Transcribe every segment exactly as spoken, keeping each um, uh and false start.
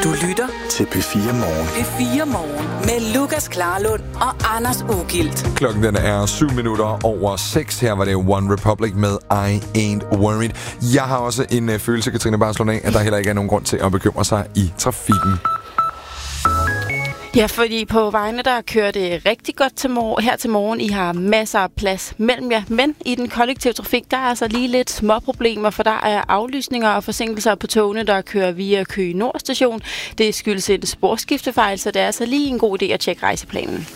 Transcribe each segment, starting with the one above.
Du lytter til P fire Morgen. P fire Morgen med Lukas Klarlund og Anders Ugilt. Klokken den er syv minutter over seks. Her var det One Republic med I Ain't Worried. Jeg har også en uh, følelse, Katrine Barslund, af, at der heller ikke er nogen grund til at bekymre sig i trafikken. Ja, fordi på vejene, der kører det rigtig godt til mor- her til morgen. I har masser af plads mellem jer. Men i den kollektive trafik, der er altså lige lidt små problemer, for der er aflysninger og forsinkelser på togene, der kører via Køge Nord station. Det skyldes en sporskiftefejl, så det er altså lige en god idé at tjekke rejseplanen.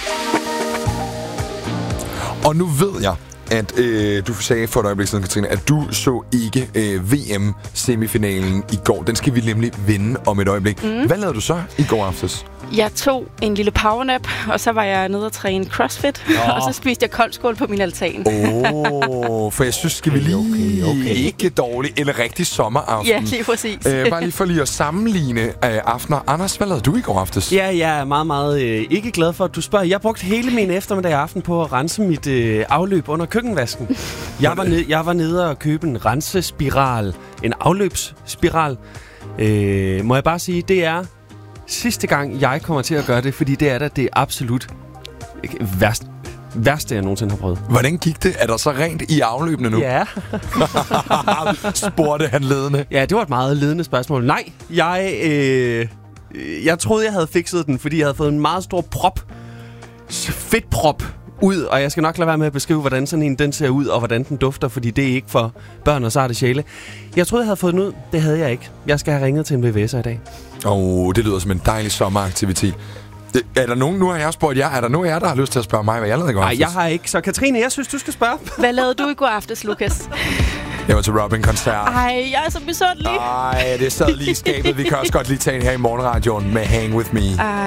Og nu ved jeg, at øh, du sagde for et øjeblik siden, Katrine, at du så ikke øh, V M-semifinalen i går. Den skal vi nemlig vinde om et øjeblik. Mm. Hvad lavede du så i går aftes? Jeg tog en lille powernap, og så var jeg nede og træne CrossFit, oh. og så spiste jeg koldskål på min altan. Åh, oh, for jeg synes, skal vi lige okay, okay, okay. ikke dårligt, en rigtig sommeraften. Ja, lige præcis. Æh, bare lige for lige at sammenligne øh, aftener. Anders, hvad lavede du i går aftes? Ja, jeg er meget, meget øh, ikke glad for, at du spørger. Jeg brugte hele min eftermiddag i aften på at rense mit øh, afløb under køkkenvasken. Jeg var, ned, jeg var nede og købe en rensespiral, en afløbsspiral. Øh, må jeg bare sige, det er sidste gang, jeg kommer til at gøre det, fordi det er da det absolut værste, værste, jeg nogensinde har prøvet. Hvordan gik det? Er der så rent i afløbene nu? Ja. Spurgte han ledende. Ja, det var et meget ledende spørgsmål. Nej, jeg, øh, jeg troede, jeg havde fikset den, fordi jeg havde fået en meget stor prop, fedtprop, ud, og jeg skal nok lade være med at beskrive, hvordan sådan en den ser ud, og hvordan den dufter, fordi det er ikke for børn og sarte sjæle. Jeg troede, jeg havde fået den ud. Det havde jeg ikke. Jeg skal have ringet til en V V S'er i dag. Åh, oh, det lyder som en dejlig sommeraktivitet. Det, er der nogen, nu har jeg spurgt jer, er der nogen af jer, der har lyst til at spørge mig, hvad jeg lavede i går aftes? Nej, jeg har ikke. Så Katrine, jeg synes, du skal spørge. Hvad lavede du i går aftes, Lukas? Jeg var til Robin-koncert. Ej, jeg er så misundelig. Ej, det sad lige i skabet. Vi kan også godt lige tage en her i morgenradioen med Hang With Me. Ej.